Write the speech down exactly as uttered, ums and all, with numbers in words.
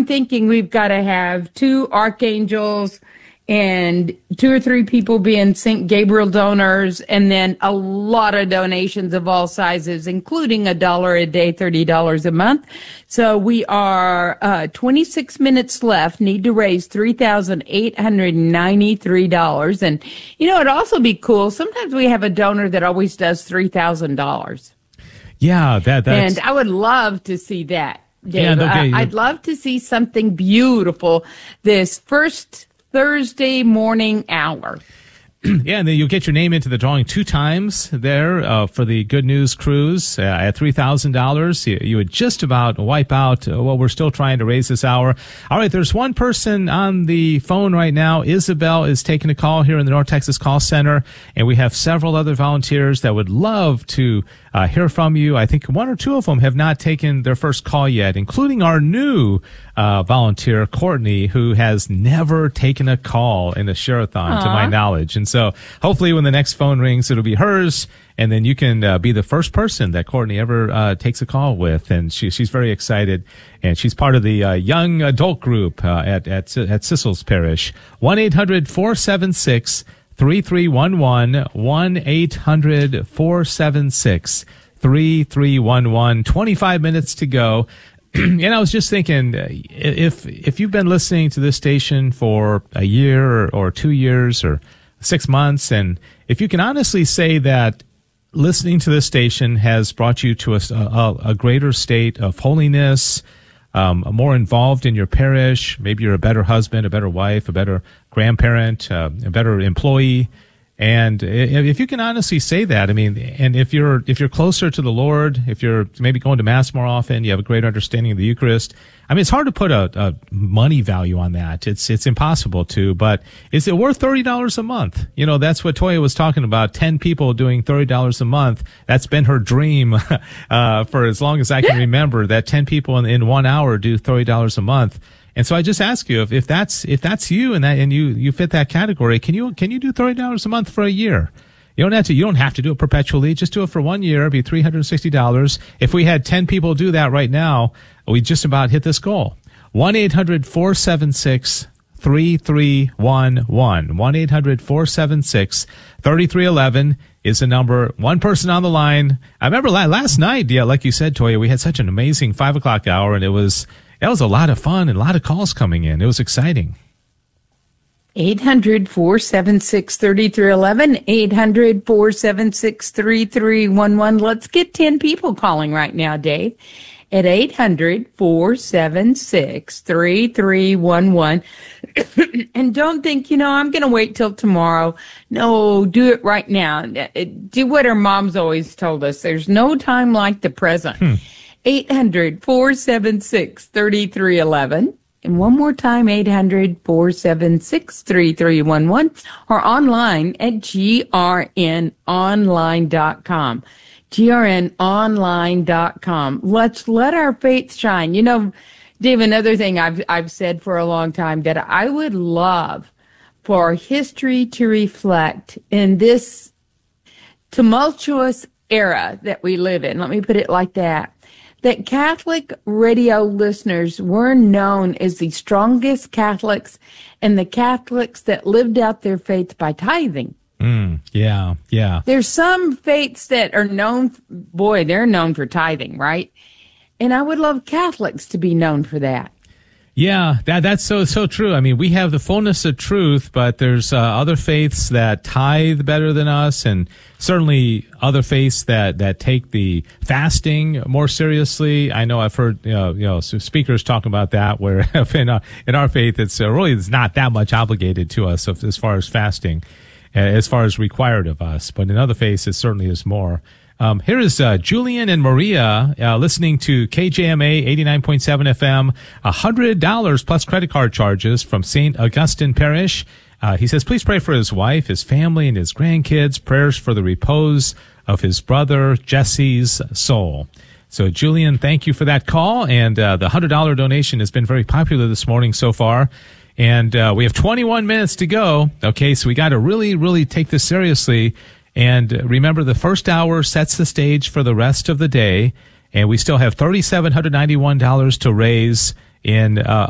I'm thinking we've got to have two archangels and two or three people being Saint Gabriel donors, and then a lot of donations of all sizes, including a dollar a day, thirty dollars a month. So we are uh, twenty-six minutes left, need to raise three thousand eight hundred ninety-three dollars. And, you know, it'd also be cool. Sometimes we have a donor that always does three thousand dollars. Yeah, that that's... And I would love to see that, Dave. Yeah, okay. I, I'd love to see something beautiful this first Thursday morning hour. Yeah, and then you'll get your name into the drawing two times there uh, for the Good News Cruise uh, at three thousand dollars. You, you would just about wipe out uh, what we're still trying to raise this hour. All right, there's one person on the phone right now. Isabel is taking a call here in the North Texas Call Center, and we have several other volunteers that would love to uh, hear from you. I think one or two of them have not taken their first call yet, including our new uh, volunteer, Courtney, who has never taken a call in a share-a-thon, to my knowledge. And so hopefully when the next phone rings, it'll be hers, and then you can uh, be the first person that Courtney ever uh, takes a call with. And she, she's very excited, and she's part of the uh, young adult group uh, at, at, at Sissles Parish. one eight hundred four seven six three three one one, one eight hundred four seven six three three one one. twenty-five minutes to go. And I was just thinking, if if you've been listening to this station for a year or, or two years or six months, and if you can honestly say that listening to this station has brought you to a, a, a greater state of holiness, um, more involved in your parish, maybe you're a better husband, a better wife, a better grandparent, uh, a better employee. And if you can honestly say that, I mean, and if you're if you're closer to the Lord, if you're maybe going to Mass more often, you have a greater understanding of the Eucharist. I mean, it's hard to put a, a money value on that. It's it's impossible to. But is it worth thirty dollars a month? You know, that's what Toya was talking about. Ten people doing thirty dollars a month. That's been her dream uh, for as long as I can remember. That ten people in, in one hour do thirty dollars a month. And so I just ask you if, if that's if that's you and that and you, you fit that category, can you can you do thirty dollars a month for a year? You don't have to you don't have to do it perpetually. Just do it for one year. It'd be three hundred sixty dollars. If we had ten people do that right now, we just about hit this goal. one eight hundred four seven six three three one one. one eight hundred four seven six three three one one is the number. One person on the line. I remember last night, yeah, like you said, Toya, we had such an amazing five o'clock hour, and it was That was a lot of fun and a lot of calls coming in. It was exciting. eight hundred four seven six three three one one, eight hundred four seven six three three one one. Let's get ten people calling right now, Dave, at eight hundred four seven six three three one one. And don't think, you know, I'm going to wait till tomorrow. No, do it right now. Do what our moms always told us. There's no time like the present. Hmm. eight hundred four seven six three three one one. And one more time, eight hundred four seven six three three one one, or online at G R N online dot com. G R N online dot com. Let's let our faith shine. You know, Dave, another thing I've I've said for a long time, that I would love for history to reflect in this tumultuous era that we live in. Let me put it like that. That Catholic radio listeners were known as the strongest Catholics, and the Catholics that lived out their faith by tithing. Mm, yeah, yeah. There's some faiths that are known, boy, they're known for tithing, right? And I would love Catholics to be known for that. Yeah, that that's so so true. I mean, we have the fullness of truth, but there's uh, other faiths that tithe better than us, and certainly other faiths that, that take the fasting more seriously. I know I've heard you know, you know speakers talk about that, where in our, in our faith it's uh, really it's not that much obligated to us as far as fasting, as far as required of us. But in other faiths, it certainly is more. Um, here is uh, Julian and Maria uh, listening to K J M A eighty-nine point seven F M, one hundred dollars plus credit card charges from Saint Augustine Parish. Uh, he says, please pray for his wife, his family, and his grandkids. Prayers for the repose of his brother Jesse's soul. So, Julian, thank you for that call. And uh, the one hundred dollars donation has been very popular this morning so far. And uh, we have twenty-one minutes to go. Okay, so we got to really, really take this seriously. And remember, the first hour sets the stage for the rest of the day, and we still have three thousand seven hundred ninety-one dollars to raise in uh,